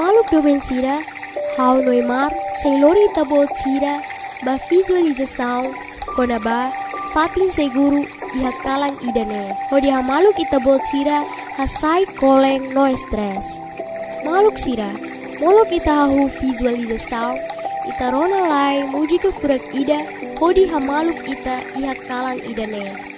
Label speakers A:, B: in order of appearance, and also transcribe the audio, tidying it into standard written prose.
A: hamaluk doben sira, hau noimar, selori tabo sira, ba visualização, konaba, patin seguru, iha kalang idane. Hodi hamaluk itabo sira, hasai koleng no stress. Maluk sira, molok ita hahu visualização, ita rona lai muji ke furak ida, hodi hamaluk ita iha kalang idane.